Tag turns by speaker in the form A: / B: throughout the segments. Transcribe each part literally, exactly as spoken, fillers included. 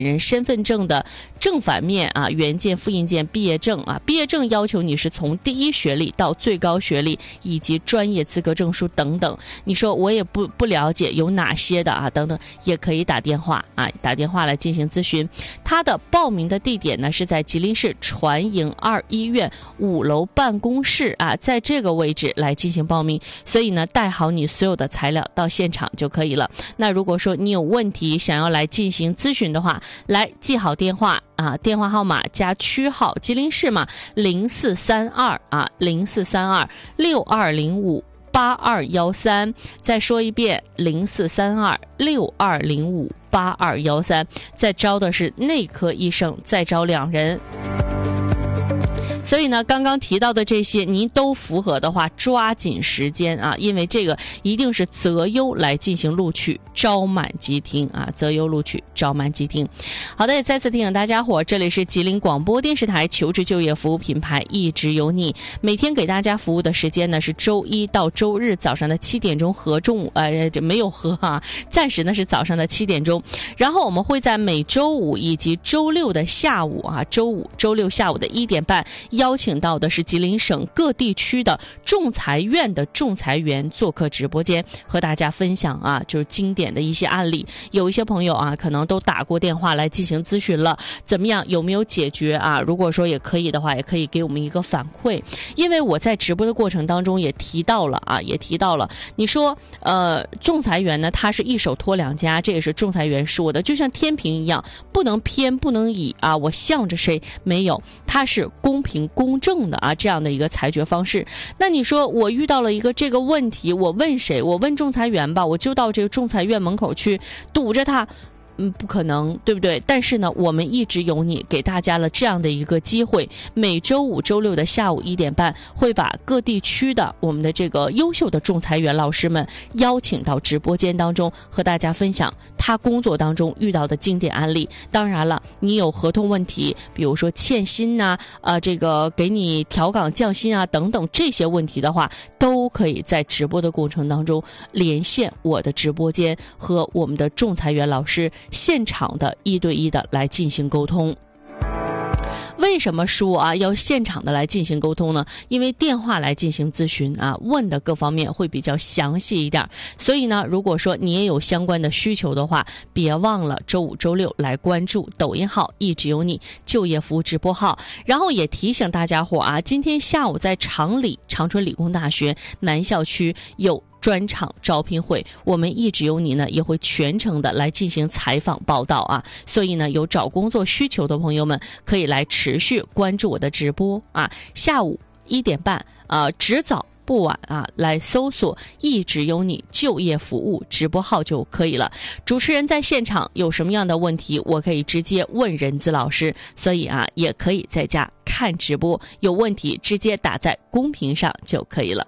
A: 人身份证的正反面啊，原件、复印件、毕业证啊，毕业证要求你是从第一学历到最高学历以及专业资格证书等等。你说我也不不了解有哪些的啊，等等，也可以打电话啊，打电话来进行咨询。他的报名的地点呢是在吉林市传营二医院五楼办公室啊，在这个位置来进行报名。所以呢，带好你所有的材料到现场就可以了。那如果说你有问题想要来进行咨询的话，来记好电话啊，电话号码加区号，吉林市嘛，零四三二啊，零四三二六二零五八二幺三。再说一遍，零四三二六二零五八二幺三。再招的是内科医生，再招两人。所以呢，刚刚提到的这些您都符合的话，抓紧时间啊，因为这个一定是择优来进行录取，招满即听啊，择优录取，招满即听。好的，也再次提醒大家伙，这里是吉林广播电视台求职就业服务品牌，一直有你。每天给大家服务的时间呢是周一到周日早上的七点钟和中午呃这没有和啊，暂时呢是早上的七点钟。然后我们会在每周五以及周六的下午啊，周五、周六下午的一点半。邀请到的是吉林省各地区的仲裁院的仲裁员做客直播间，和大家分享啊，就是经典的一些案例。有一些朋友啊，可能都打过电话来进行咨询了，怎么样，有没有解决啊？如果说也可以的话，也可以给我们一个反馈。因为我在直播的过程当中也提到了啊，也提到了，你说呃，仲裁员呢，他是一手托两家，这也是仲裁员说的，就像天平一样，不能偏，不能以啊我向着谁，没有，他是公平公正的啊，这样的一个裁决方式。那你说我遇到了一个这个问题，我问谁？我问仲裁员吧，我就到这个仲裁院门口去堵着他。嗯，不可能，对不对？但是呢，我们一直有你，给大家了这样的一个机会。每周五、周六的下午一点半，会把各地区的我们的这个优秀的仲裁员老师们邀请到直播间当中，和大家分享他工作当中遇到的经典案例。当然了，你有合同问题，比如说欠薪呐、啊，呃，这个给你调岗降薪啊等等这些问题的话，都可以在直播的过程当中连线我的直播间，和我们的仲裁员老师现场的一对一的来进行沟通。为什么说啊要现场的来进行沟通呢？因为电话来进行咨询啊，问的各方面会比较详细一点。所以呢，如果说你也有相关的需求的话，别忘了周五、周六来关注抖音号一直有你就业服务直播号。然后也提醒大家伙啊，今天下午在长理长春理工大学南校区有专场招聘会，我们一直有你呢也会全程的来进行采访报道啊，所以呢有找工作需求的朋友们可以来持续关注我的直播啊，下午一点半啊，只早不晚啊，来搜索一直有你就业服务直播号就可以了。主持人在现场有什么样的问题，我可以直接问任子老师，所以啊也可以在家看直播，有问题直接打在公屏上就可以了。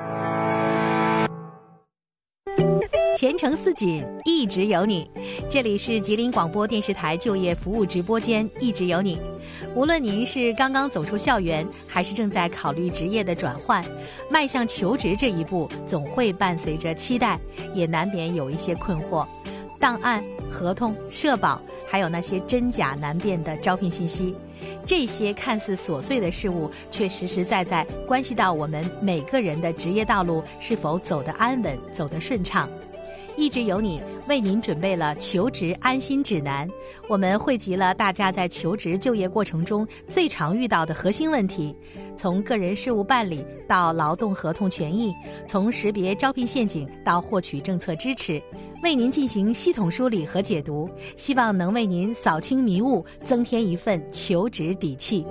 B: 前程似锦，一直有你。这里是吉林广播电视台就业服务直播间，一直有你。无论您是刚刚走出校园，还是正在考虑职业的转换，迈向求职这一步总会伴随着期待，也难免有一些困惑。档案、合同、社保，还有那些真假难辨的招聘信息，这些看似琐碎的事物，却实实在在关系到我们每个人的职业道路是否走得安稳，走得顺畅。一直有你为您准备了求职安心指南，我们汇集了大家在求职就业过程中最常遇到的核心问题，从个人事务办理到劳动合同权益，从识别招聘陷阱到获取政策支持，为您进行系统梳理和解读，希望能为您扫清迷雾，增添一份求职底气。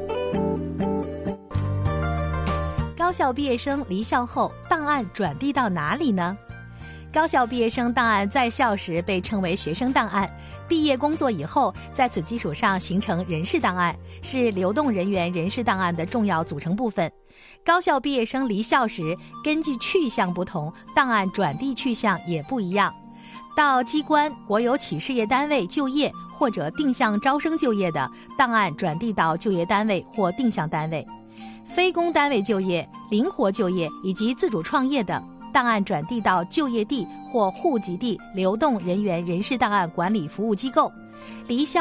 B: 高校毕业生离校后，档案转递到哪里呢？高校毕业生档案在校时被称为学生档案，毕业工作以后，在此基础上形成人事档案，是流动人员人事档案的重要组成部分。高校毕业生离校时，根据去向不同，档案转递去向也不一样。到机关、国有企事业单位就业或者定向招生就业的，档案转递到就业单位或定向单位；非公单位就业、灵活就业以及自主创业的，档案转递到就业地或户籍地流动人员人事档案管理服务机构。 离校